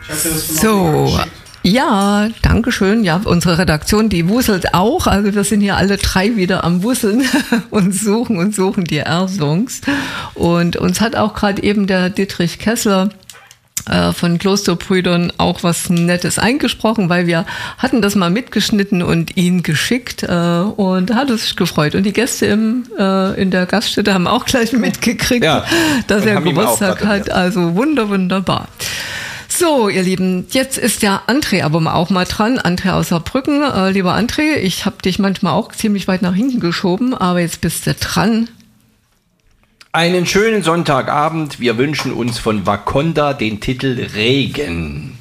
So, ja, danke schön. Ja, unsere Redaktion, die wuselt auch. Also wir sind hier alle drei wieder am Wusseln und suchen die R-Songs. Und uns hat auch gerade eben der Dietrich Kessler von Klosterbrüdern auch was Nettes eingesprochen, weil wir hatten das mal mitgeschnitten und ihn geschickt und hat es sich gefreut. Und die Gäste in der Gaststätte haben auch gleich mitgekriegt, dass er Geburtstag hat. Also wunderbar. So, ihr Lieben, jetzt ist der André aber auch mal dran. André aus Saarbrücken. Lieber André, ich habe dich manchmal auch ziemlich weit nach hinten geschoben, aber jetzt bist du dran. Einen schönen Sonntagabend. Wir wünschen uns von Wakonda den Titel Regen.